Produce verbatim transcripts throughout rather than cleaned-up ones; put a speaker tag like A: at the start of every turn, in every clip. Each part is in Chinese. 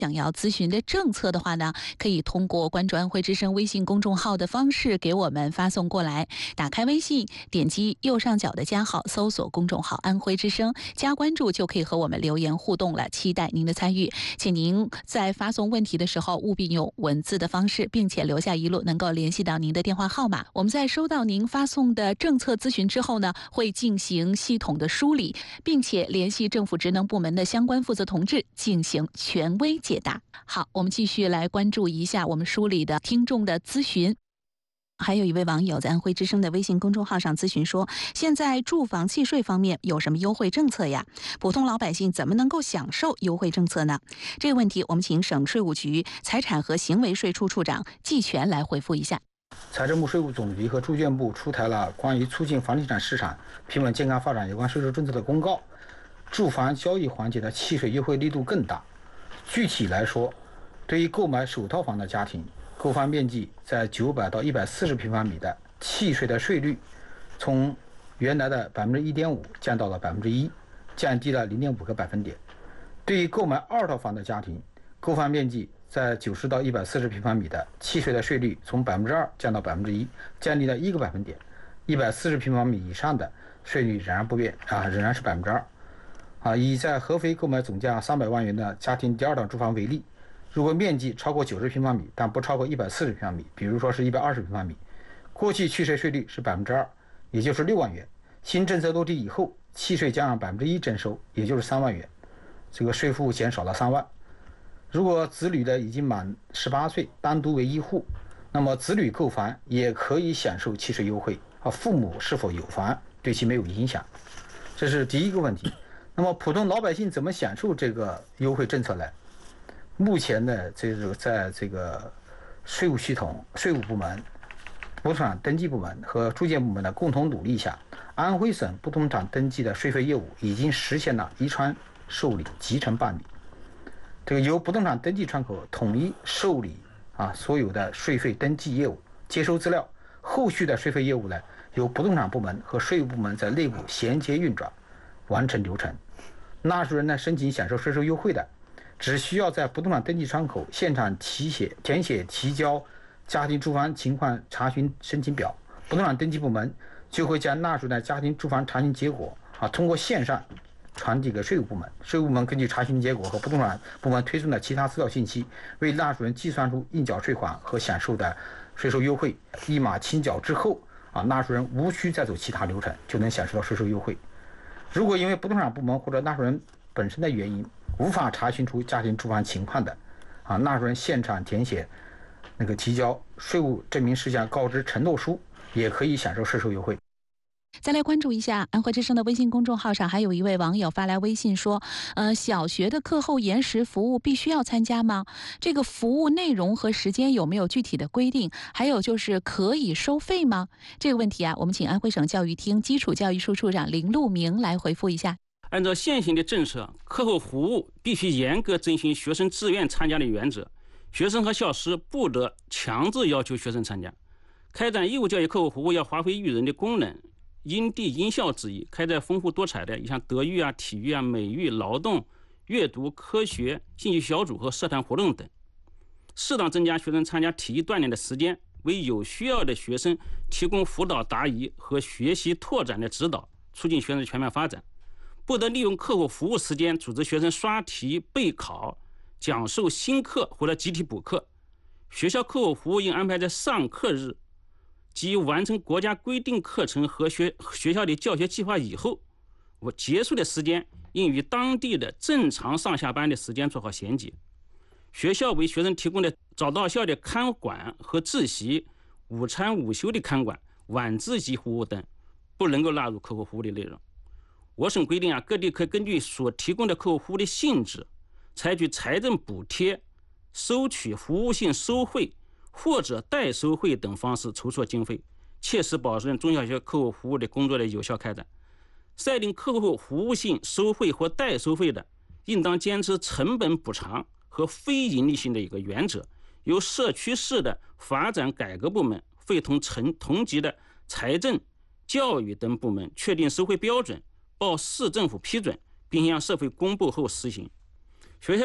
A: 想要咨询的政策的话呢，可以通过关注安徽之声微信公众号的方式给我们发送过来。打开微信，点击右上角的加号，搜索公众号安徽之声，加关注就可以和我们留言互动了。期待您的参与，请您在发送问题的时候务必用文字的方式，并且留下一路能够联系到您的电话号码。我们在收到您发送的政策咨询之后呢，会进行系统的梳理，并且联系政府职能部门的相关负责同志进行权威解答。好，我们继续来关注一下我们梳理的听众的咨询。还有一位网友在安徽之声的微信公众号上咨询说，现在住房契税方面有什么优惠政策呀？普通老百姓怎么能够享受优惠政策呢？这个问题我们请省税务局财产和行为税处处长季全来回复一下。
B: 财政部、税务总局和住建部出台了关于促进房地产市场平稳健康发展有关税收政策的公告，住房交易环节的契税优惠力度更大。具体来说，对于购买首套房的家庭，购房面积在九百到一百四十平方米的契税的税率从原来的百分之一点五降到了百分之一，降低了零点五个百分点。对于购买二套房的家庭，购房面积在九十到一百四十平方米的契税的税率从百分之二降到百分之一，降低了一个百分点。一百四十平方米以上的税率仍然不变啊，仍然是百分之二。啊，以在合肥购买总价三百万元的家庭第二档住房为例，如果面积超过九十平方米，但不超过一百四十平方米，比如说是一百二十平方米，过去契税税率是百分之二，也就是六万元。新政策落地以后，契税将按百分之一征收，也就是三万元，这个税负减少了三万。如果子女的已经满十八岁，单独为一户，那么子女购房也可以享受契税优惠，啊，父母是否有房对其没有影响，这是第一个问题。那么普通老百姓怎么享受这个优惠政策呢？目前呢，这个在这个税务系统、税务部门、不动产登记部门和住建部门的共同努力下，安徽省不动产登记的税费业务已经实现了一窗受理、集成办理。这个由不动产登记窗口统一受理啊所有的税费登记业务，接收资料，后续的税费业务呢，由不动产部门和税务部门在内部衔接运转，完成流程。纳税人呢申请享受税收优惠的，只需要在不动产登记窗口现场提写填写提交家庭住房情况查询申请表，不动产登记部门就会将纳税人的家庭住房查询结果啊通过线上传递给税务部门，税务部门根据查询结果和不动产部门推送的其他资料信息，为纳税人计算出应缴税款和享受的税收优惠，一码清缴之后啊，纳税人无需再走其他流程就能享受到税收优惠。如果因为不动产部门或者纳税人本身的原因无法查询出家庭住房情况的，啊，纳税人现场填写那个提交税务证明事项告知承诺书，也可以享受税收优惠。
A: 再来关注一下安徽之声的微信公众号上，还有一位网友发来微信说，呃，小学的课后延时服务必须要参加吗？这个服务内容和时间有没有具体的规定？还有就是可以收费吗？这个问题啊，我们请安徽省教育厅基础教育处处长林路明来回复一下。
C: 按照现行的政策，课后服务必须严格遵循学生自愿参加的原则，学生和教师不得强制要求学生参加。开展义务教育课后服务要发挥育人的功能，因地因校制宜，开展丰富多彩的，像德育啊、体育啊、美育、劳动、阅读、科学、兴趣小组和社团活动等，适当增加学生参加体育锻炼的时间，为有需要的学生提供辅导答疑和学习拓展的指导，促进学生的全面发展。不得利用课后服务时间组织学生刷题、备考、讲授新课或者集体补课。学校课后服务应安排在上课日及完成国家规定课程和 学, 学校的教学计划以后，我结束的时间应与当地的正常上下班的时间做好衔接。学校为学生提供的早到校的看管和自习、午餐午休的看管、晚自习服务等，不能够纳入课后服务的内容。我省规定啊，各地可根据所提供的课后服务的性质，采取财政补贴、收取服务性收费或者代收费等方式筹措经费，切实保证中小学课后服务的工作的有效开展。设定课后服务性收费或代收费的，应当坚持成本补偿和非盈利性的一个原则，由社区市的发展改革部门会同成同级的财政、教育等部门确定收费标准，报市政府批准，并向社会公布后实行。学校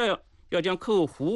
C: 要将客户服务